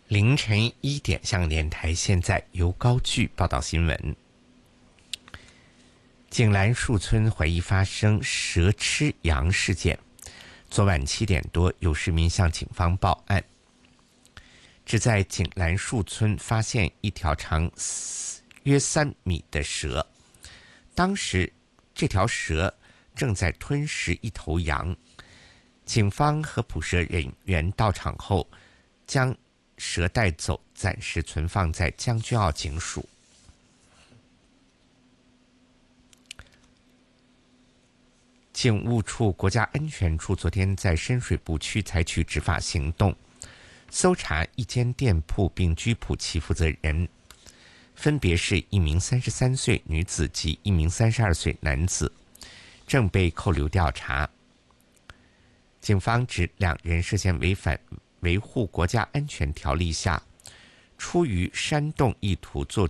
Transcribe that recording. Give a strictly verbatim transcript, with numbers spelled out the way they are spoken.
凌晨一点，香港电台现在由高炬报道新闻。景兰树村怀疑发生蛇吃羊事件，昨晚七点多，有市民向警方报案，只在景兰树村发现一条长约三米的蛇，当时这条蛇正在吞食一头羊。警方和捕蛇人员到场后，将蛇带走，暂时存放在将军澳警署。警务处国家安全处昨天在深水埗区采取执法行动，搜查一间店铺并拘捕其负责人，分别是一名三十三岁女子及一名三十二岁男子，正被扣留调查。警方指两人涉嫌违反维护国家安全条例下出于煽动意图做